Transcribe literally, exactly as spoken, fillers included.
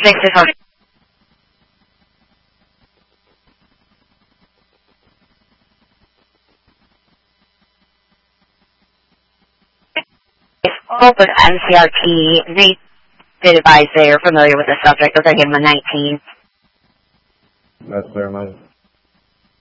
six is on. With N C R T, they did advise they are familiar with the subject. They're going to give them a nineteen. That's clear, my